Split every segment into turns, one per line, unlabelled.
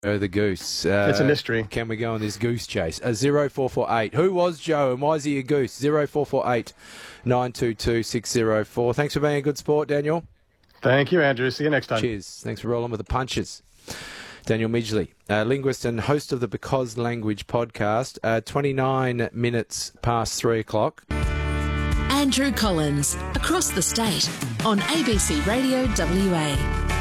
Joe the Goose.
It's a mystery.
Can we go on this goose chase? 0448. Who was Joe and why is he a goose? 0448 922 604. Thanks for being a good sport, Daniel.
Thank you, Andrew. See you next time.
Cheers. Thanks for rolling with the punches. Daniel Midgley, linguist and host of the Because Language podcast. 29 minutes past 3 o'clock.
Andrew Collins, across the state, on ABC Radio WA.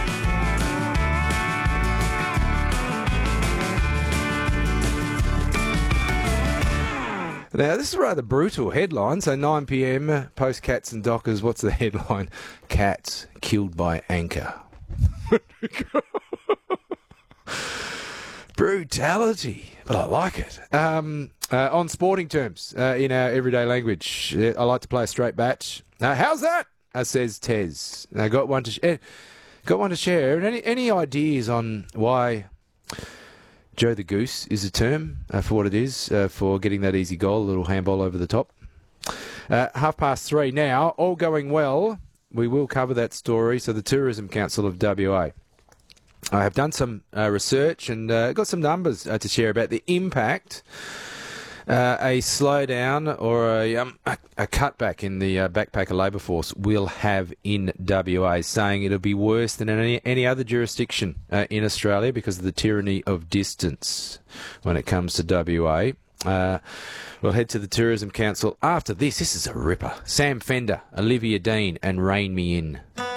Now, this is a rather brutal headline. So 9 p.m, post Cats and Dockers. What's the headline? Cats killed by anchor. Brutality. But I like it. On sporting terms, in our everyday language, I like to play a straight bat. How's that? Says Tez. Got one to share. And any ideas on why Joe the Goose is a term for what it is, for getting that easy goal, a little handball over the top? 3:30 now, all going well. We will cover that story. So the Tourism Council of WA. I have done some research and got some numbers to share about the impact a slowdown or a cutback in the backpacker labour force will have in WA, saying it'll be worse than any other jurisdiction in Australia because of the tyranny of distance when it comes to WA. We'll head to the Tourism Council after this. This is a ripper. Sam Fender, Olivia Dean and Rein Me In.